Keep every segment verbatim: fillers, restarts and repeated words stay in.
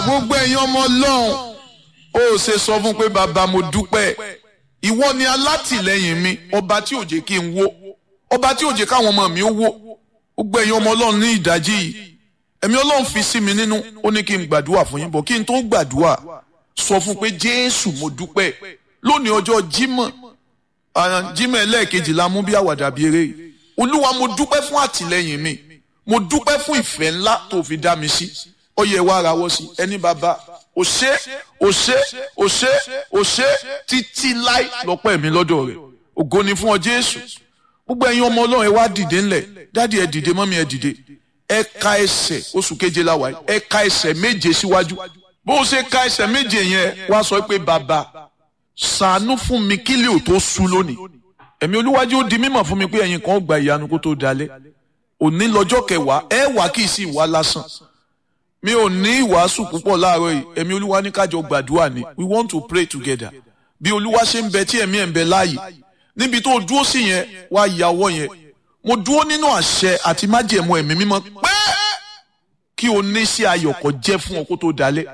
gbogbo ẹ̀yin ọmọ Ọlọ́run ó ṣe sọ fún pé bàbá mo dúpẹ́ ìwọ ni alátìlẹ́yìn mi ọba tí ò jẹ́ kí n wó ọba tí ò jẹ́ káwọn ọmọ mi ó wó gbogbo ẹ̀yin ọmọ Ọlọ́run ní ìdájí yìí ẹ̀mí Ọlọ́run fi sí mi nínú ó ní kí n gbàdúrà fún yín bọ̀ kí n tó gbàdúrà sọ fún pé Jésù mo dúpẹ́ lónìí ọjọ́ Jímọ̀ Jímọ̀ ẹlẹ́ẹ̀kejì la mú bí àwàdà bí eré Olúwa mo dúpẹ́ fún àtìlẹ́yìn mi mo dúpẹ́ fún ìfẹ́ ńlá tó fi dá mi sí ó yẹ wá rawọ́ sí ẹni bàbá ó ṣé ó ṣé ó ṣé ó ṣé títí láì lọ́pẹ́ mi lọ́dọ̀ rẹ̀ ògo ni fún ọ Jésù gbogbo ẹ̀yin ọmọ Ọlọ́run ẹ wá dìde ńlẹ̀ dádì ẹ dìde mọ́mí ẹ dìde ẹ ka ẹsẹ̀ oṣù keje la wà ẹ ka ẹsẹ̀ méje síwájú bó o ṣe ka ẹsẹ̀ méje yẹn wá sọ pé bàbá ṣàánú fún mi kílẹ̀ ò tó ṣú lónìí ẹ̀mí Olúwájú ó di mímọ̀ fún mi pé ẹ̀yin kan ó gba ìyanu kó tó dalẹ̀ òní lọ́jọ́ kẹwàá ẹ wà kì í sí ìwà lásán mi ò ní ìwàásù púpọ̀ láàárọ̀ yìí ẹ̀mí Olúwa ní kájọ gbàdúrà ni we want to pray together bí Olúwa ṣe ń bẹ tí ẹ̀mí ẹ̀ ń bẹ láàyè níbi tó dúró sí yẹn wá yàwọ́ yẹn mo dúró nínú àṣẹ àti májẹ̀mú ẹ̀mí mímọ́ pé kí o ní sí ayọ̀ kó jẹ́ fún ọ kó tó dalẹ̀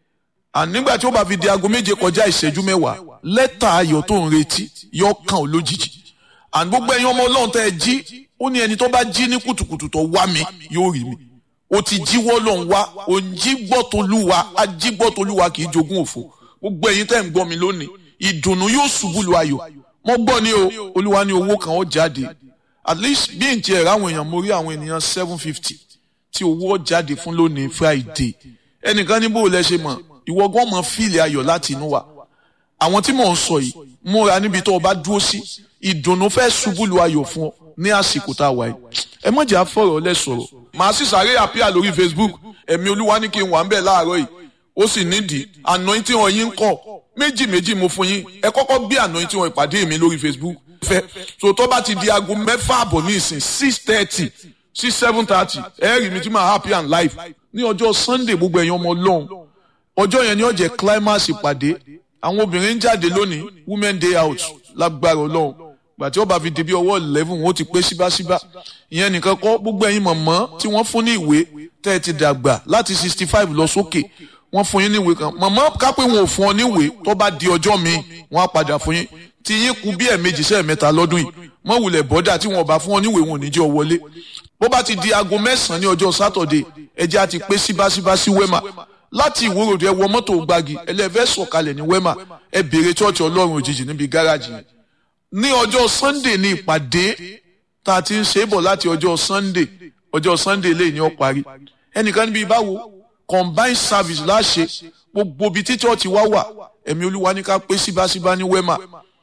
and nígbà tí ó bá fi di aago méje kọjá ìṣẹ́jú mẹ́wàá lẹ́tà ayọ̀ tó ń retí yọ kàn ó lójijì and gbogbo ẹ̀yin ọmọ Ọlọ́run tẹ́ ẹ jí ó ní ẹni tó bá jí ní kùtùkùtù tó wá mi yóò rí mi ó ti jíwọ́ lọ́n wá ó ń jí gbọ́ tolúwa á jí gbọ́ tolúwa kì í jogún òfò gbogbo ẹ̀yin tẹ́ ń gbọ́ mi lónìí ìdùnnú yóò ṣubú lu ayọ̀ mo gbọ́ ni o Olúwa ní owó kan ó jáde at least bí n tiẹ̀ ráwọn èèyàn mo rí àwọn ènìyàn seven fifty tí owó jáde fún lónìí Friday ẹnìkan ní bó o lẹ ṣe mọ̀ ìwọ gan mọ̀ fíìlì ayọ̀ láti inú wa àwọn tí mò ń sọ yìí múra níbi tó o bá dúró sí ìdùnnú fẹ́ ṣubú lu ayọ̀ fún ọ ní àsìkò tá a wà yìí ẹ má jẹ́ àfọ̀rọ̀ lẹ sọ̀rọ̀ màá sì sáré àpíà lórí Facebook ẹ̀mí Olúwa ní kí n wà ń bẹ̀ láàárọ̀ yìí ó sì nídìí anointing wọn yín ń kọ̀ méjì méjì mo fún yín ẹ kọ́kọ́ gbé anointing wọn ìpàdé mi lórí Facebook fẹ́ so tó bá ti di aago mẹ́fà àbọ̀ ní ìsìn six thirty sí seven thirty ẹ rí mi tí máa happy and live ní ọjọ́ Sunday gbogbo ẹ̀yin ọmọ Ọlọ́run ọjọ́ yẹn ni ó jẹ́ climax ìpàdé àwọn obìnrin ń jáde lónìí women day out lágbára Ọlọ́run gbàtí ó bá fi di bí ọwọ́ eleven wọn ó ti pé síbáṣíbá ìyẹn nìkan kọ́ gbogbo ẹ̀yin mọ̀mọ́ tí wọ́n fún ní ìwé tẹ́ ẹ ti dàgbà láti sixty five lọ sókè wọ́n fún yín ní ìwé kan mọ̀mọ́ ká pé wọn ò fún ọ ní ìwé tó bá di ọjọ́ míì wọ́n á padà fún yín tí yín kù bí ẹ̀ẹ̀mejì sẹ́ẹ̀mẹ́ta lọ́dún yìí mọ́ wulẹ̀ bọ́dà tí wọn ò bá fún ọ ní ìwé wọn ò ní jẹ́ ọ wọlé bó bá ti di aago mẹ́sàn-án ní ọjọ́ Saturday ẹjẹ́ á ti pé síbáṣíbá sí Wema láti ìwòròdú ẹ wọ mọ́tò gbági ẹlẹ́fẹ́ sọ̀kalẹ̀ ní Wema ẹ béèrè chọ́ọ̀chì Ọlọ́run òjijì níbi gáràjì yẹn ní ọjọ́ Sunday ní ìpàdé tá a ti ń ṣe é bọ̀ láti ọjọ́ Sunday ọjọ́ Sunday lè ní ó parí ẹnìkan níbi báwo combined service láṣẹ gbogbo ibi tí chọ́ọ̀chì wá wà ẹ̀mí Olúwa ní ká pé síbáṣíbá ní Wema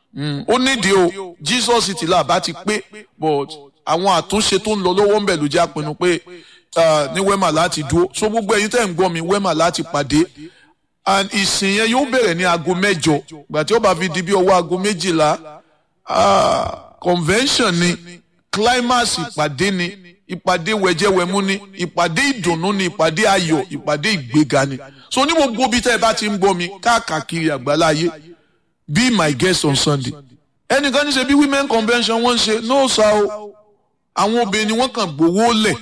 ó nídìí o Jesus ti là bá ti pé but àwọn àtúnṣe tó ń lọ lọ́wọ́ ń bẹ̀ ló jẹ́ àpinnu pé ní Wema láti dúró so gbogbo ẹ̀yin tẹ́ ń gbọ́ mi Wema láti pàdé and ìsìn yẹn yóò bẹ̀rẹ̀ ní aago mẹ́jọ gbà tí ó bá fi di bí ọwọ́ aago méjìlá convention ni climax ìpàdé ni ìpàdé wẹ̀jẹ̀wẹ̀mú ni ìpàdé ìdùnnú ni ìpàdé ayọ̀ ìpàdé ìgbéga ni so ní gbogbo bí tẹ́ ẹ bá ti ń gbọ́ mi káàkiri àgbáláyé be my guest on Sunday ẹnìkan ní ṣe bí women convention wọ́n ń ṣe no sa o àwọn obìnrin ni wọ́n kàn gbowó lẹ̀